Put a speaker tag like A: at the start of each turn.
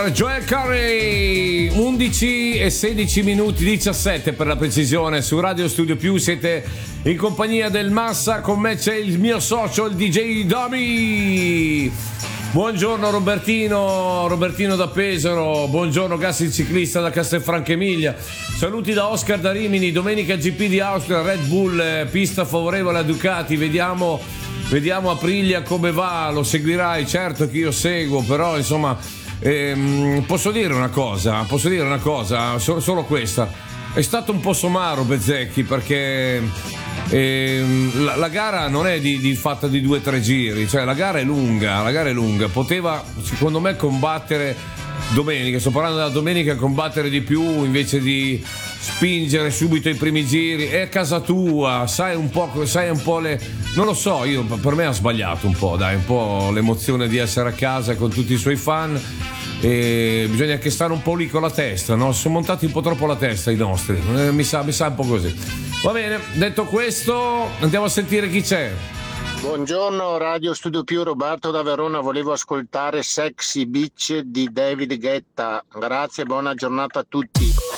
A: Joel Corey, 11 e 16 minuti, 17 per la precisione, su Radio Studio Più. Siete in compagnia del Massa, con me c'è il mio socio, il DJ Domi. Buongiorno Robertino da Pesaro, buongiorno Gas il ciclista da Castelfranco Emilia, saluti da Oscar da Rimini. Domenica GP di Austria, Red Bull, pista favorevole a Ducati, vediamo Aprilia come va, lo seguirai? Certo che io seguo, però insomma posso dire una cosa, solo questa: è stato un po' somaro Bezzecchi, perché la gara non è fatta di 2 o 3 giri, cioè la gara è lunga, poteva secondo me combattere domenica, sto parlando della domenica, combattere di più invece di spingere subito i primi giri. È a casa tua, sai un po' non lo so, io, per me ha sbagliato un po', un po' l'emozione di essere a casa con tutti i suoi fan, e bisogna che stare un po' lì con la testa, no? Sono montati un po' troppo la testa i nostri, mi sa un po' così. Va bene, detto questo, andiamo a sentire chi c'è.
B: Buongiorno Radio Studio Più, Roberto da Verona, volevo ascoltare Sexy Beach di David Guetta. Grazie, buona giornata a tutti.